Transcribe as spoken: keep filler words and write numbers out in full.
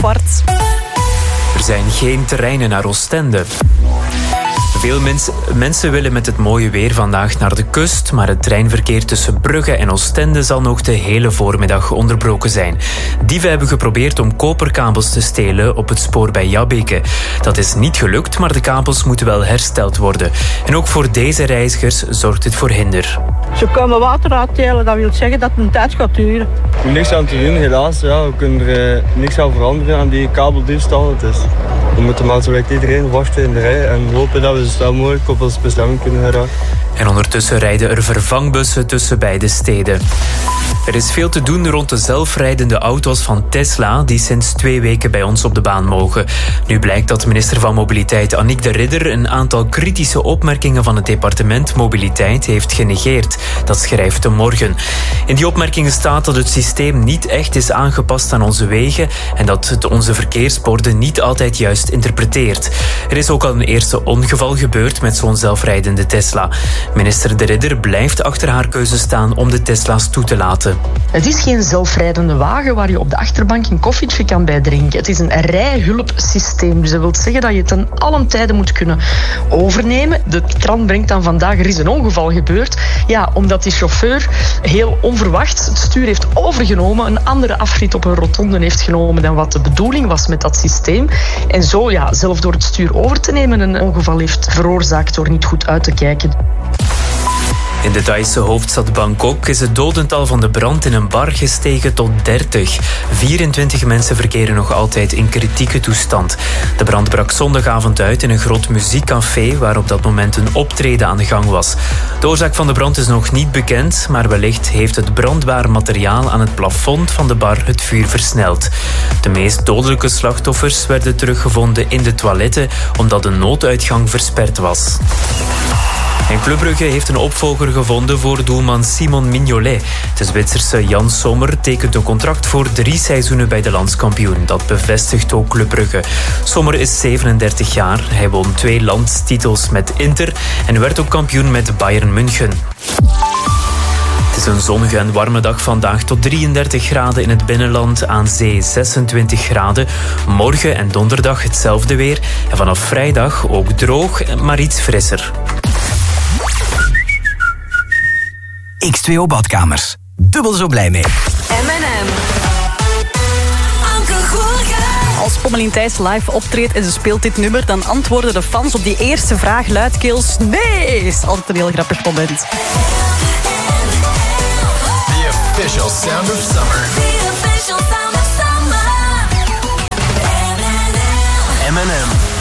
kwart. Er zijn geen treinen naar Oostende. Veel mens, mensen willen met het mooie weer vandaag naar de kust, maar het treinverkeer tussen Brugge en Oostende zal nog de hele voormiddag onderbroken zijn. Dieven hebben geprobeerd om koperkabels te stelen op het spoor bij Jabbeke. Dat is niet gelukt, maar de kabels moeten wel hersteld worden. En ook voor deze reizigers zorgt het voor hinder. Ze komen water uitdelen, dat wil zeggen dat het een tijd gaat duren. Er is niks aan te doen, helaas. Ja. We kunnen er uh, niks aan veranderen aan die kabeldiefstal. Dus we moeten maar zo lijkt iedereen wachten in de rij en hopen dat we zo snel mogelijk op onze bestemming kunnen geraken. En ondertussen rijden er vervangbussen tussen beide steden. Er is veel te doen rond de zelfrijdende auto's van Tesla die sinds twee weken bij ons op de baan mogen. Nu blijkt dat minister van Mobiliteit Annick de Ridder een aantal kritische opmerkingen van het departement Mobiliteit heeft genegeerd. Dat schrijft De Morgen. In die opmerkingen staat dat het systeem niet echt is aangepast aan onze wegen en dat het onze verkeersborden niet altijd juist interpreteert. Er is ook al een eerste ongeval gebeurd met zo'n zelfrijdende Tesla. Minister de Ridder blijft achter haar keuze staan om de Tesla's toe te laten. Het is geen zelfrijdende wagen waar je op de achterbank een koffietje kan bij drinken. Het is een rijhulpsysteem. Dus dat wil zeggen dat je het ten allen tijde moet kunnen overnemen. De krant brengt dan vandaag, er is een ongeval gebeurd. Ja, omdat die chauffeur heel onverwacht het stuur heeft overgenomen, een andere afrit op een rotonde heeft genomen dan wat de bedoeling was met dat systeem. En zo, ja, zelf door het stuur over te nemen, een ongeval heeft veroorzaakt door niet goed uit te kijken. In de Thaise hoofdstad Bangkok is het dodental van de brand in een bar gestegen tot dertig. vierentwintig mensen verkeren nog altijd in kritieke toestand. De brand brak zondagavond uit in een groot muziekcafé waar op dat moment een optreden aan de gang was. De oorzaak van de brand is nog niet bekend, maar wellicht heeft het brandbaar materiaal aan het plafond van de bar het vuur versneld. De meest dodelijke slachtoffers werden teruggevonden in de toiletten omdat de nooduitgang versperd was. En Club Brugge heeft een opvolger gevonden voor doelman Simon Mignolet. De Zwitserse Jan Sommer tekent een contract voor drie seizoenen bij de landskampioen. Dat bevestigt ook Club Brugge. Sommer is zevenendertig jaar. Hij won twee landstitels met Inter en werd ook kampioen met Bayern München. Het is een zonnige en warme dag vandaag tot drieëndertig graden in het binnenland, aan zee zesentwintig graden. Morgen en donderdag hetzelfde weer. En vanaf vrijdag ook droog, maar iets frisser. X twee O badkamers. Dubbel zo blij mee. M en M. Anke Goorga. Als Pommelien Thijs live optreedt en ze speelt dit nummer, dan antwoorden de fans op die eerste vraag luidkeels nee. Is altijd een heel grappig moment. The official sound of summer. The official sound of summer. M and M.